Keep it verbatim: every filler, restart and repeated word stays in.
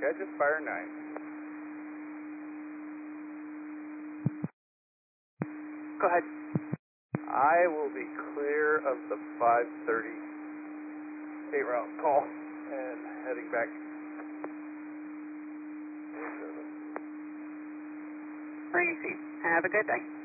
Okay, just fire nine. Go ahead. I will be clear of the five thirty state route call and heading back. Crazy. Have a good day.